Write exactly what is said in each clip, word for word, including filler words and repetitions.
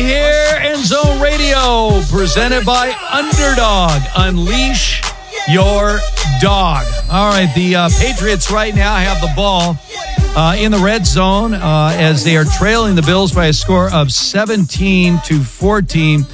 here, End Zone Radio, presented by Underdog. Unleash your dog. All right, the uh, Patriots right now have the ball uh, in the red zone uh, as they are trailing the Bills by a score of seventeen to fourteen.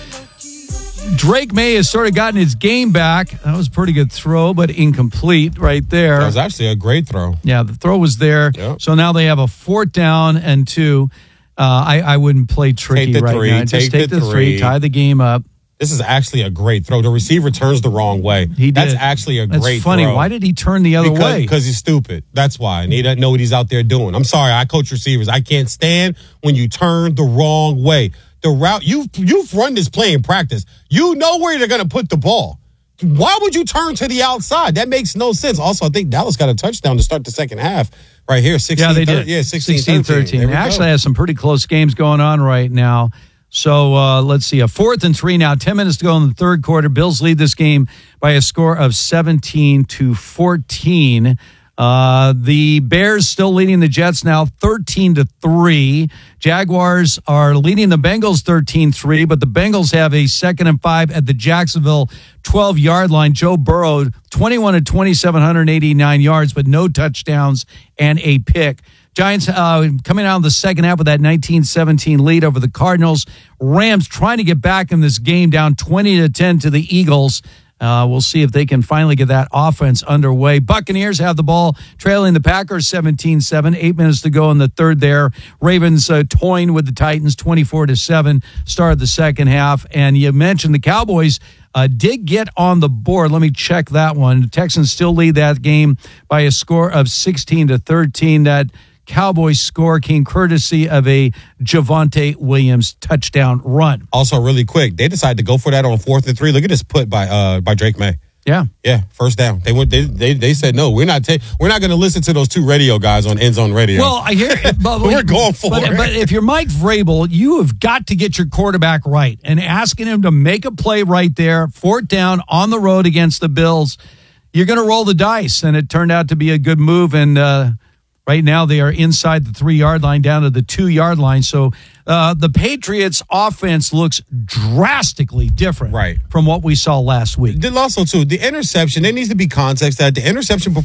Drake May has sort of gotten his game back. That was a pretty good throw, but incomplete right there. That was actually a great throw. Yeah, the throw was there. Yep. So now they have a fourth down and two. Uh, I, I wouldn't play tricky Take the right three, now. take Just take the the three, three. tie the game up. This is actually a great throw. The receiver turns the wrong way. He did. That's actually a That's great funny. throw. Why did he turn the other because, way? Because he's stupid. That's why. And he doesn't know what he's out there doing. I'm sorry. I coach receivers. I can't stand when you turn the wrong way. The route, you've, you've run this play in practice. You know where they're going to put the ball. Why would you turn to the outside? That makes no sense. Also, I think Dallas got a touchdown to start the second half right here. sixteen, yeah, they did. Yeah, sixteen thirteen. They actually has some pretty close games going on right now. So uh, let's see, a fourth and three now, ten minutes to go in the third quarter. Bills lead this game by a score of seventeen to fourteen. Uh, the Bears still leading the Jets now thirteen to three. Jaguars are leading the Bengals thirteen three, but the Bengals have a second and five at the Jacksonville twelve-yard line. Joe Burrow, twenty-one to twenty-seven, one hundred eighty-nine yards, but no touchdowns and a pick. Giants uh, coming out of the second half with that nineteen seventeen lead over the Cardinals. Rams trying to get back in this game, down twenty to ten to the Eagles. Uh, we'll see if they can finally get that offense underway. Buccaneers have the ball, trailing the Packers seventeen seven. Eight minutes to go in the third there. Ravens uh, toying with the Titans twenty-four to seven. Started the second half. And you mentioned the Cowboys uh, did get on the board. Let me check that one. The Texans still lead that game by a score of sixteen to thirteen. That Cowboys score came courtesy of a Javonte Williams touchdown run. Also, really quick, they decided to go for that on fourth and three. Look at this put by uh, by Drake May. Yeah, yeah, first down. They went. They they, they said no. We're not. Ta- we're not going to listen to those two radio guys on End Zone Radio. Well, I hear, but we're going for but, it. But if you're Mike Vrabel, you have got to get your quarterback right, and asking him to make a play right there, fourth down on the road against the Bills. You're going to roll the dice, and it turned out to be a good move. And uh, right now, they are inside the three-yard line, down to the two-yard line. So uh, the Patriots' offense looks drastically different right. from what we saw last week. Also, too, the interception, there needs to be context that the interception